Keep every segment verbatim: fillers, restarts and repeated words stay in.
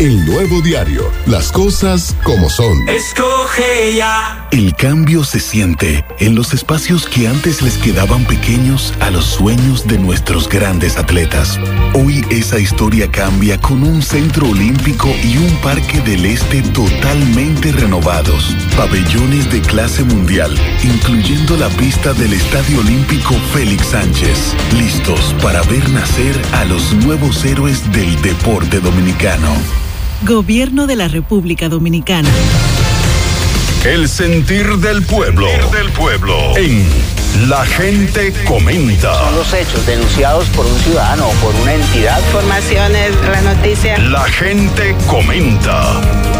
El Nuevo Diario. Las cosas como son. Escoge ya. El cambio se siente en los espacios que antes les quedaban pequeños a los sueños de nuestros grandes atletas. Hoy esa historia cambia con un centro olímpico y un parque del este totalmente renovados. Pabellones de clase mundial, incluyendo la pista del Estadio Olímpico Félix Sánchez. Listos para ver nacer a los nuevos héroes del deporte dominicano. Gobierno de la República Dominicana. El sentir del pueblo. El sentir del pueblo. En La Gente Comenta. Son los hechos denunciados por un ciudadano o por una entidad. Informaciones, las noticias. La Gente Comenta.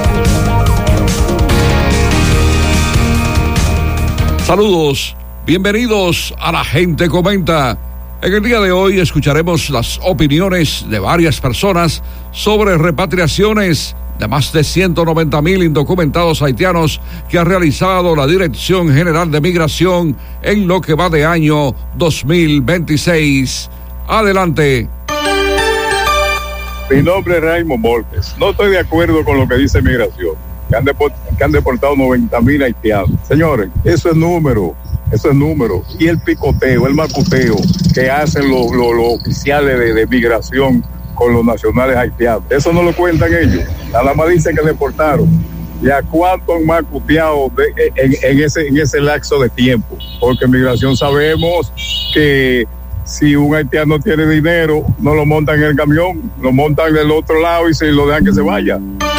Saludos, bienvenidos a La Gente Comenta. En el día de hoy escucharemos las opiniones de varias personas sobre repatriaciones de más de ciento noventa mil indocumentados haitianos que ha realizado la Dirección General de Migración en lo que va de año dos mil veintiséis. Adelante. Mi nombre es Raymond Borges. No estoy de acuerdo con lo que dice Migración, que han, deport- que han deportado noventa mil haitianos. Señores, eso es número. Eso es número. Y el picoteo, el macuteo que hacen los lo, lo oficiales de, de migración con los nacionales haitianos. Eso no lo cuentan ellos. Nada más dicen que deportaron. ¿Y a cuánto han macuteado de, en, en, ese, en ese lapso de tiempo? Porque en migración sabemos que si un haitiano tiene dinero, no lo montan en el camión, lo montan del otro lado y se lo dejan que se vaya.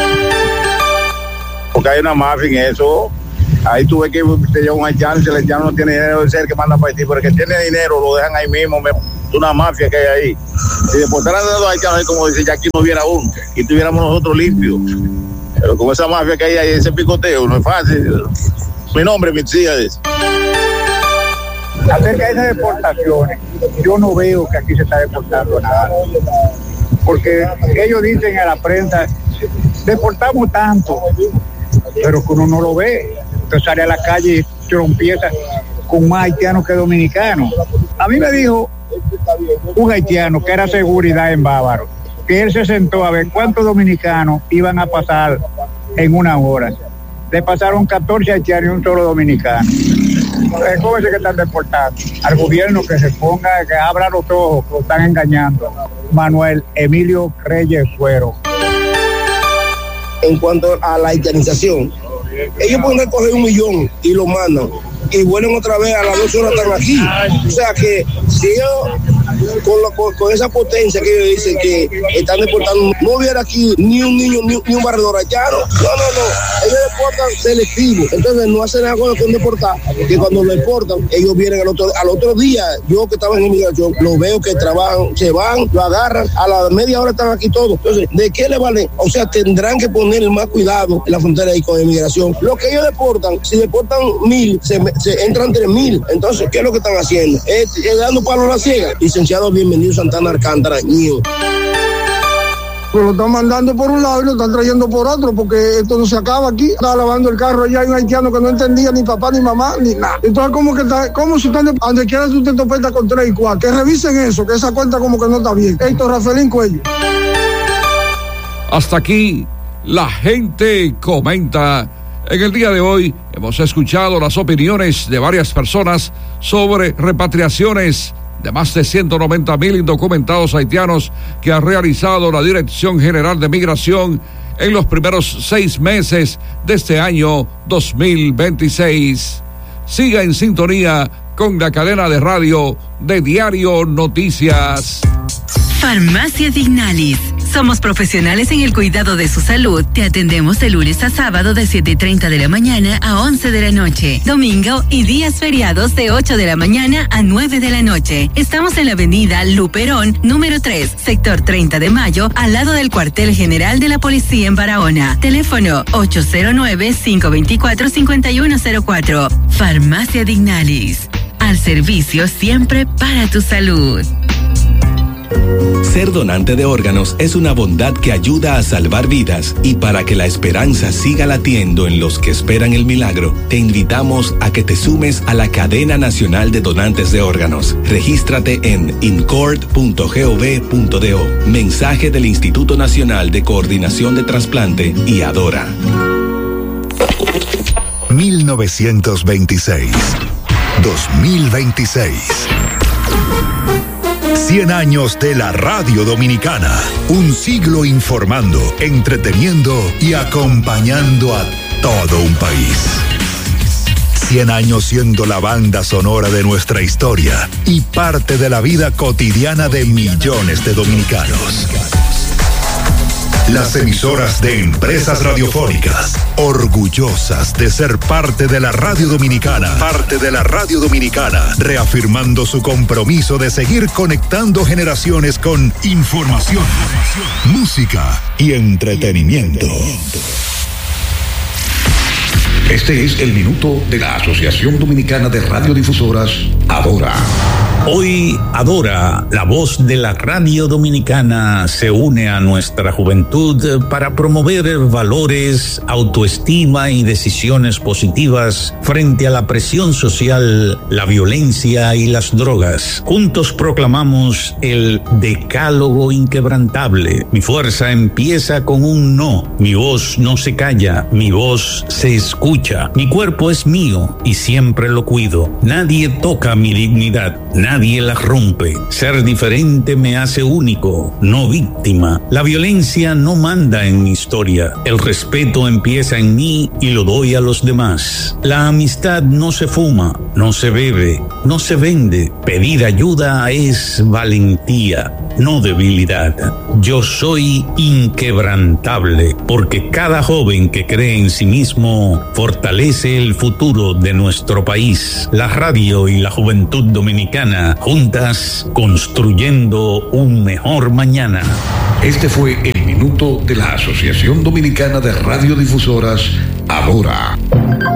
Porque hay una mafia en eso. Ahí tú ves que te lleva un haitiano, si el haitiano no tiene dinero, es el que manda para Haití, pero el que tiene dinero lo dejan ahí mismo. Es una mafia que hay ahí. Si deportaran a los haitianos, es como dice, ya aquí no hubiera uno y tuviéramos nosotros limpios. Pero con esa mafia que hay ahí, ese picoteo, no es fácil. Mi nombre es Mitzíades. Acerca de esas deportaciones, yo no veo que aquí se está deportando nada. Porque ellos dicen a la prensa, deportamos tanto, pero que uno no lo ve. Usted sale a la calle y trompieza con más haitianos que dominicanos. A mí me dijo un haitiano que era seguridad en Bávaro, que él se sentó a ver cuántos dominicanos iban a pasar en una hora. Le pasaron catorce haitianos y un solo dominicano. ¿Cómo es que están deportando? Al gobierno que se ponga, que abra los ojos, que lo están engañando. Manuel Emilio Reyes Fuero. En cuanto a la haitianización, ellos pueden recoger un millón y lo mandan y vuelven otra vez a las dos horas están aquí. O sea que si ellos con, la, con, con esa potencia que ellos dicen que están deportando, no hubiera aquí ni un niño ni, ni un barredor haitiano. No, no, no, ellos deportan selectivo. Entonces no hacen nada con deportar, que cuando lo deportan, ellos vienen al otro, al otro día. Yo que estaba en inmigración, lo veo que trabajan, se van, lo agarran, a la media hora están aquí todos. Entonces, ¿de qué le vale? O sea, tendrán que poner más cuidado en la frontera ahí con inmigración. Lo que ellos deportan, si deportan mil, se, se entran tres mil. Entonces, ¿qué es lo que están haciendo? Es, es dando palo a la ciega. Licenciado, bienvenido Santana Alcántara, Ñío. Pero lo están mandando por un lado y lo están trayendo por otro, porque esto no se acaba aquí. Estaba lavando el carro allá, hay un haitiano que no entendía ni papá, ni mamá, ni nada. Entonces, ¿cómo que está? ¿Cómo si están de, donde quiera tú te topetas con tres y cuatro? Que revisen eso, que esa cuenta como que no está bien. Héctor Rafaelín Cuello. Hasta aquí, La Gente Comenta. En el día de hoy hemos escuchado las opiniones de varias personas sobre repatriaciones de más de ciento noventa mil indocumentados haitianos que ha realizado la Dirección General de Migración en los primeros seis meses de este año dos mil veintiséis. Siga en sintonía con la cadena de radio de Diario Noticias. Farmacia Dignalis. Somos profesionales en el cuidado de su salud. Te atendemos de lunes a sábado de siete y treinta de la mañana a once de la noche. Domingo y días feriados de ocho de la mañana a nueve de la noche. Estamos en la avenida Luperón, número tres, sector treinta de mayo, al lado del cuartel general de la policía en Barahona. Teléfono ocho cero nueve, cinco dos cuatro, cinco uno cero cuatro. Farmacia Dignalis. Al servicio siempre para tu salud. Ser donante de órganos es una bondad que ayuda a salvar vidas, y para que la esperanza siga latiendo en los que esperan el milagro, te invitamos a que te sumes a la Cadena Nacional de Donantes de Órganos. Regístrate en incord punto gov punto do. Mensaje del Instituto Nacional de Coordinación de Trasplante y Adora. mil novecientos veintiséis. dos mil veintiséis. cien años de la radio dominicana. Un siglo informando, entreteniendo y acompañando a todo un país. cien años siendo la banda sonora de nuestra historia y parte de la vida cotidiana de millones de dominicanos. Las emisoras de Empresas Radiofónicas, orgullosas de ser parte de la radio dominicana, parte de la radio dominicana, reafirmando su compromiso de seguir conectando generaciones con información, música y entretenimiento. Este es el minuto de la Asociación Dominicana de Radiodifusoras, Adora. Hoy Adora, la voz de la radio dominicana, se une a nuestra juventud para promover valores, autoestima y decisiones positivas frente a la presión social, la violencia y las drogas. Juntos proclamamos el decálogo inquebrantable. Mi fuerza empieza con un no. Mi voz no se calla, mi voz se escucha. Mi cuerpo es mío y siempre lo cuido. Nadie toca mi dignidad. Nadie la rompe. Ser diferente me hace único, no víctima. La violencia no manda en mi historia. El respeto empieza en mí y lo doy a los demás. La amistad no se fuma, no se bebe, no se vende. Pedir ayuda es valentía, no debilidad. Yo soy inquebrantable, porque cada joven que cree en sí mismo fortalece el futuro de nuestro país. La radio y la juventud dominicana, juntas construyendo un mejor mañana. Este fue el minuto de la Asociación Dominicana de Radiodifusoras, Adora.